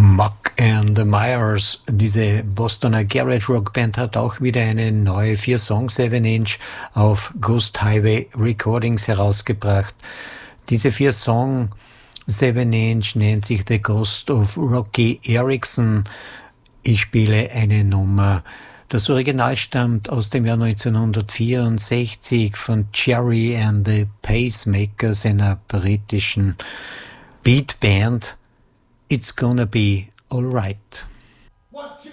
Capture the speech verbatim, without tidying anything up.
Muck and the Myers, diese Bostoner Garage Rock Band, hat auch wieder eine neue vier Song seven inch auf Ghost Highway Recordings herausgebracht. Diese vier Song seven inch nennt sich The Ghost of Rocky Erickson. Ich spiele eine Nummer. Das Original stammt aus dem Jahr neunzehnhundertvierundsechzig von Jerry and the Pacemakers, einer britischen Beatband. It's Gonna Be Alright. One, two.